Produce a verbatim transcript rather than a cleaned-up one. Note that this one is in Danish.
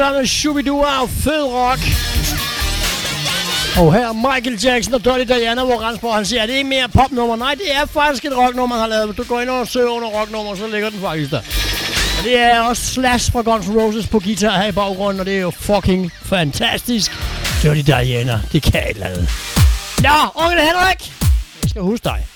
sammen med Shubidua og fed rock. Og her Michael Jackson og Dirty Diana, hvor Ransborg han siger, at det er ikke mere popnummer. Nej, det er faktisk et rocknummer, han har lavet. Hvis du går ind og søger under rocknummer, så ligger den faktisk der. Og det er også Slash fra Guns N' Roses på guitar her i baggrunden, og det er jo fucking fantastisk. Dirty Diana, det kan jeg ikke lade. Nå, onkel Henrik, jeg skal huske dig.